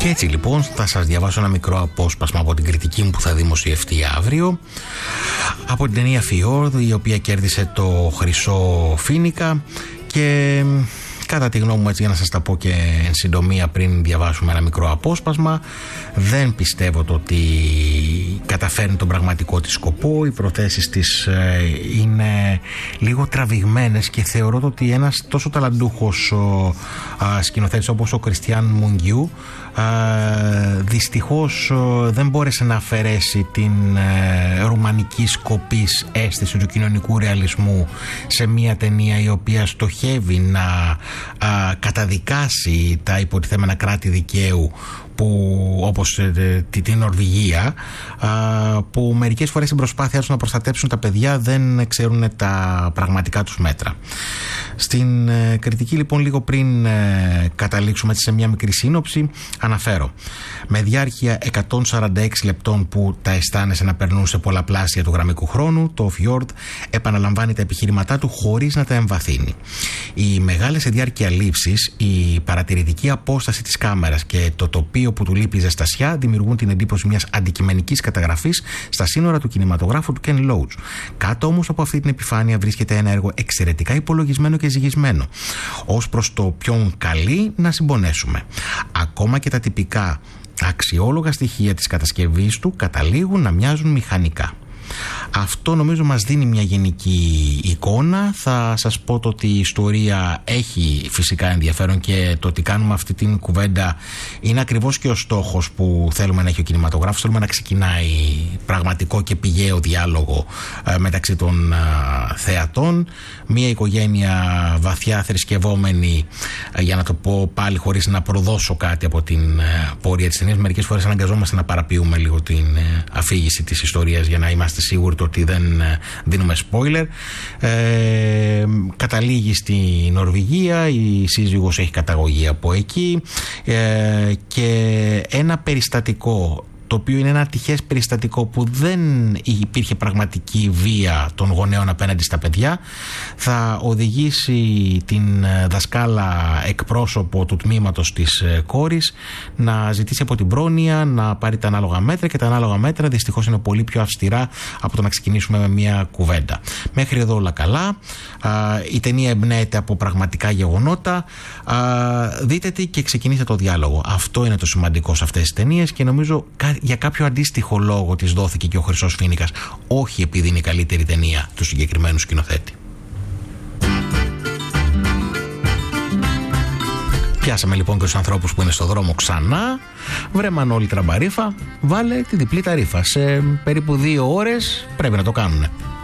Και έτσι λοιπόν θα σας διαβάσω ένα μικρό απόσπασμα από την κριτική μου που θα δημοσιευτεί αύριο από την ταινία Fjord, η οποία κέρδισε το Χρυσό Φοίνικα. Και κατά τη γνώμη μου, έτσι για να σας τα πω και εν συντομία πριν διαβάσουμε ένα μικρό απόσπασμα, δεν πιστεύω το ότι καταφέρνει τον πραγματικό της σκοπό. Οι προθέσεις της είναι λίγο τραβηγμένες και θεωρώ ότι ένας τόσο ταλαντούχος σκηνοθέτης όπως ο Κριστιάν Μουγγιού δυστυχώς δεν μπόρεσε να αφαιρέσει την ρουμανική σκοπής αίσθηση του κοινωνικού ρεαλισμού σε μια ταινία η οποία στοχεύει να καταδικάσει τα υποτιθέμενα κράτη δικαίου όπως την Νορβηγία, που μερικές φορές στην προσπάθειά τους να προστατέψουν τα παιδιά δεν ξέρουν τα πραγματικά τους μέτρα. Στην κριτική λοιπόν, λίγο πριν καταλήξουμε σε μια μικρή σύνοψη, αναφέρω: με διάρκεια 146 λεπτών που τα αισθάνεσαι να περνούν σε πολλαπλάσια του γραμμικού χρόνου, το Fjord επαναλαμβάνει τα επιχειρηματά του χωρίς να τα εμβαθύνει. Οι μεγάλες σε διάρκεια λήψεις, η παρατηρητική απόσταση της κάμερας και το τοπίο που του λείπει ζεστασιά δημιουργούν την εντύπωση μιας αντικειμενικής καταγραφής στα σύνορα του κινηματογράφου του Ken Loach. Κάτω όμως από αυτή την επιφάνεια βρίσκεται ένα έργο εξαιρετικά υπολογισμένο και ζυγισμένο, ως προς το ποιον καλεί να συμπονέσουμε. Ακόμα και τα τυπικά αξιόλογα στοιχεία της κατασκευής του καταλήγουν να μοιάζουν μηχανικά. Αυτό νομίζω μας δίνει μια γενική εικόνα. Θα σας πω το ότι η ιστορία έχει φυσικά ενδιαφέρον και το ότι κάνουμε αυτή την κουβέντα είναι ακριβώς και ο στόχος που θέλουμε να έχει ο κινηματογράφος. Θέλουμε να ξεκινάει πραγματικό και πηγαίο διάλογο μεταξύ των θεατών. Μια οικογένεια βαθιά θρησκευόμενη, για να το πω πάλι χωρίς να προδώσω κάτι από την πορεία της ταινίας. Μερικές φορές αναγκαζόμαστε να παραποιούμε λίγο την αφήγηση της ιστορίας για να είμαστε σίγουροι ότι δεν δίνουμε spoiler. Καταλήγει στη Νορβηγία, η σύζυγος έχει καταγωγή από εκεί και ένα περιστατικό, το οποίο είναι ένα ατυχές περιστατικό που δεν υπήρχε πραγματική βία των γονέων απέναντι στα παιδιά, θα οδηγήσει την δασκάλα εκπρόσωπο του τμήματος της κόρης να ζητήσει από την πρόνοια να πάρει τα ανάλογα μέτρα, και τα ανάλογα μέτρα δυστυχώς είναι πολύ πιο αυστηρά από το να ξεκινήσουμε με μια κουβέντα. Μέχρι εδώ όλα καλά. Η ταινία εμπνέεται από πραγματικά γεγονότα. Δείτε τι και ξεκινήστε το διάλογο. Αυτό είναι το σημαντικό σε αυτές τις ταινίες και νομίζω για κάποιο αντίστοιχο λόγο της δόθηκε και ο Χρυσός Φοίνικας, όχι επειδή είναι η καλύτερη ταινία του συγκεκριμένου σκηνοθέτη. Πιάσαμε λοιπόν και τους ανθρώπους που είναι στο δρόμο ξανά. Βρε Μανώλη τραμπαρίφα, βάλε τη διπλή ταρίφα. Σε περίπου 2 ώρες πρέπει να το κάνουν.